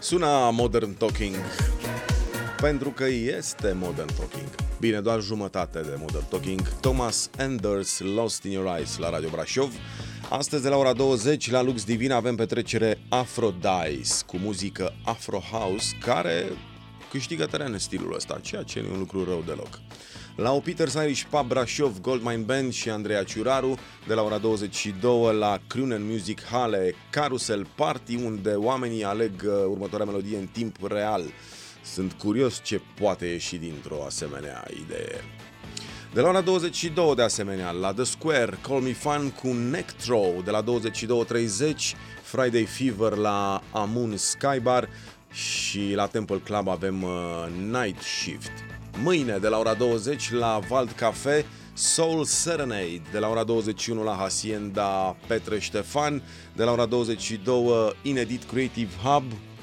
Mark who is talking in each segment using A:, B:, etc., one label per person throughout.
A: Sună Modern Talking, pentru că este Modern Talking. Bine, doar jumătate de Modern Talking. Thomas Enders, Lost in Your Eyes, la Radio Brașov. Astăzi, de la ora 20, la Lux Divin, avem petrecere Aphrodise, cu muzică Afro House, care câștigă teren în stilul ăsta, ceea ce nu e un lucru rău deloc. La o Peter's Irish Pub Brașov, Goldmine Band și Andreea Ciuraru, de la ora 22 la Clunen Music Halle, Carousel Party, unde oamenii aleg următoarea melodie în timp real. Sunt curios ce poate ieși dintr-o asemenea idee. De la ora 22, de asemenea, la The Square, Call Me Fun cu Nectro, de la 22:30, Friday Fever la Amun Sky Bar și la Temple Club avem Night Shift. Mâine, de la ora 20, la Vald Cafe, Soul Serenade, de la ora 21 la Hacienda Petre Ștefan, de la ora 22 Inedit Creative Hub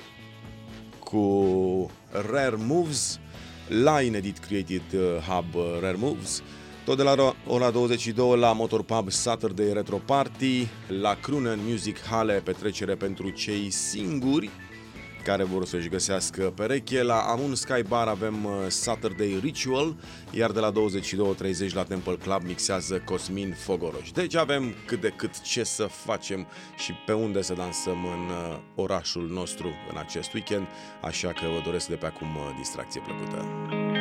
A: cu Rare Moves, la Inedit Creative Hub Rare Moves, tot de la ora 22 la Motor Pub Saturday Retro Party, la Clunen Music Halle, petrecere pentru cei singuri care vor să-și găsească pereche. La Amun Sky Bar avem Saturday Ritual, iar de la 22:30 la Temple Club mixează Cosmin Fogoroș. Deci avem cât de cât ce să facem și pe unde să dansăm în orașul nostru în acest weekend, așa că vă doresc de pe acum distracție plăcută.